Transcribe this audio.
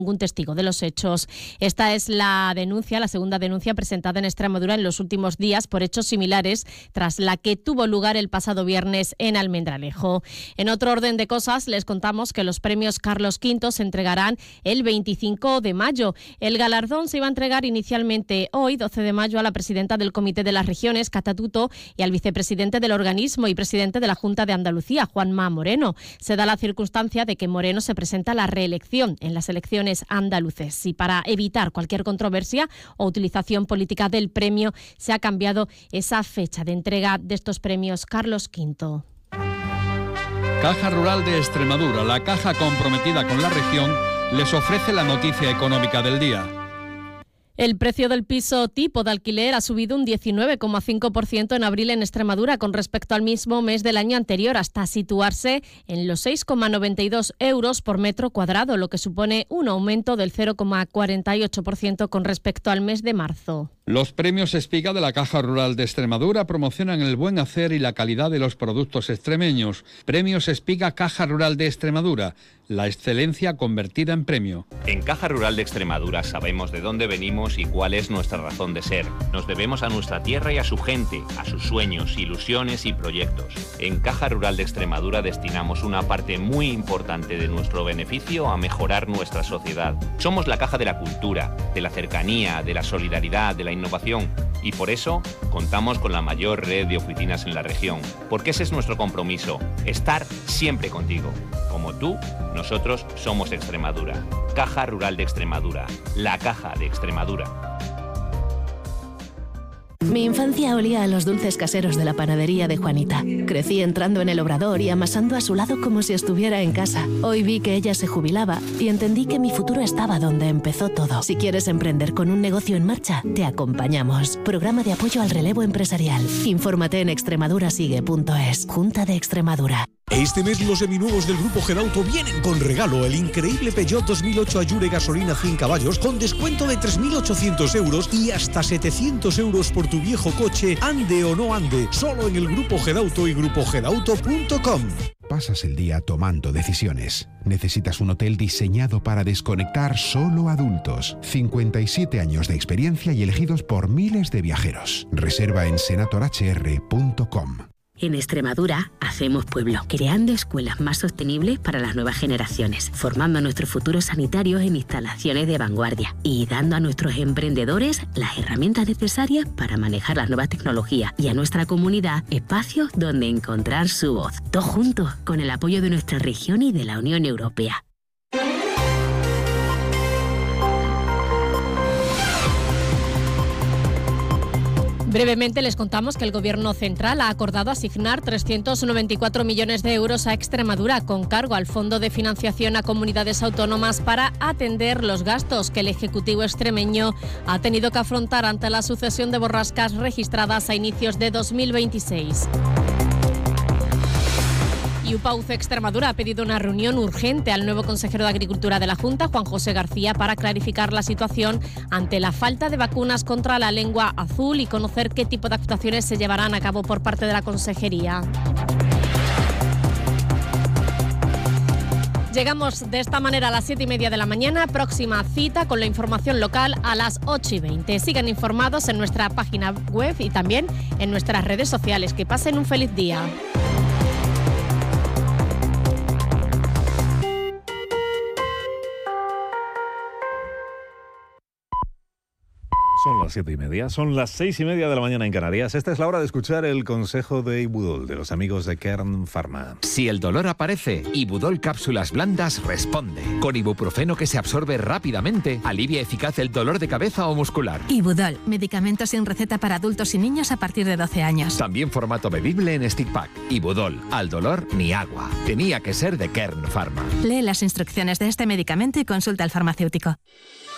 ningún testigo de los hechos. Esta es la segunda denuncia presentada en Extremadura en los últimos días por hechos similares, tras la que tuvo lugar el pasado viernes en Almendralejo. En otro orden de cosas, les contamos que los premios Carlos V se entregarán el 25 de mayo. El galardón se iba a entregar inicialmente hoy, 12 de mayo, a la presidenta del Comité de las Regiones, Cata Tuto, y al vicepresidente del organismo y presidente de la Junta de Andalucía, Juanma Moreno. Se da la circunstancia de que Moreno se presenta a la reelección en las elecciones andaluces, y para evitar cualquier controversia o utilización política del premio se ha cambiado esa fecha de entrega de estos premios Carlos V. Caja Rural de Extremadura, la caja comprometida con la región, les ofrece la noticia económica del día. El precio del piso tipo de alquiler ha subido un 19,5% en abril en Extremadura con respecto al mismo mes del año anterior, hasta situarse en los 6,92 euros por metro cuadrado, lo que supone un aumento del 0,48% con respecto al mes de marzo. Los premios Espiga de la Caja Rural de Extremadura promocionan el buen hacer y la calidad de los productos extremeños. Premios Espiga Caja Rural de Extremadura, la excelencia convertida en premio. En Caja Rural de Extremadura sabemos de dónde venimos y cuál es nuestra razón de ser. Nos debemos a nuestra tierra y a su gente, a sus sueños, ilusiones y proyectos. En Caja Rural de Extremadura destinamos una parte muy importante de nuestro beneficio a mejorar nuestra sociedad. Somos la caja de la cultura, de la cercanía, de la solidaridad, de la innovación, y por eso contamos con la mayor red de oficinas en la región, porque ese es nuestro compromiso, estar siempre contigo. Como tú, nosotros somos Extremadura. Caja Rural de Extremadura, la caja de Extremadura. Mi infancia olía a los dulces caseros de la panadería de Juanita. Crecí entrando en el obrador y amasando a su lado como si estuviera en casa. Hoy vi que ella se jubilaba y entendí que mi futuro estaba donde empezó todo. Si quieres emprender con un negocio en marcha, te acompañamos. Programa de apoyo al relevo empresarial. Infórmate en extremadurasigue.es. Junta de Extremadura. Este mes los seminuevos del Grupo Gedauto vienen con regalo: el increíble Peugeot 2008 Allure gasolina 100 caballos con descuento de 3.800 euros y hasta 700 euros por tu viejo coche, ande o no ande, solo en el Grupo Gedauto y grupogedauto.com. Pasas el día tomando decisiones. Necesitas un hotel diseñado para desconectar solo adultos. 57 años de experiencia y elegidos por miles de viajeros. Reserva en senatorhr.com. En Extremadura hacemos pueblo, creando escuelas más sostenibles para las nuevas generaciones, formando a nuestros futuros sanitarios en instalaciones de vanguardia y dando a nuestros emprendedores las herramientas necesarias para manejar las nuevas tecnologías y a nuestra comunidad espacios donde encontrar su voz. Todos juntos, con el apoyo de nuestra región y de la Unión Europea. Brevemente les contamos que el Gobierno central ha acordado asignar 394 millones de euros a Extremadura con cargo al Fondo de Financiación a Comunidades Autónomas para atender los gastos que el Ejecutivo extremeño ha tenido que afrontar ante la sucesión de borrascas registradas a inicios de 2026. UPAUCE Extremadura ha pedido una reunión urgente al nuevo consejero de Agricultura de la Junta, Juan José García, para clarificar la situación ante la falta de vacunas contra la lengua azul y conocer qué tipo de actuaciones se llevarán a cabo por parte de la consejería. Llegamos de esta manera a las 7:30 de la mañana. Próxima cita con la información local a las 8:20. Sigan informados en nuestra página web y también en nuestras redes sociales. Que pasen un feliz día. Son las 7:30, son las 6:30 de la mañana en Canarias. Esta es la hora de escuchar el consejo de Ibudol, de los amigos de Kern Pharma. Si el dolor aparece, Ibudol Cápsulas Blandas responde. Con ibuprofeno que se absorbe rápidamente, alivia eficaz el dolor de cabeza o muscular. Ibudol, medicamento sin receta para adultos y niños a partir de 12 años. También formato bebible en stick pack. Ibudol, al dolor ni agua. Tenía que ser de Kern Pharma. Lee las instrucciones de este medicamento y consulta al farmacéutico.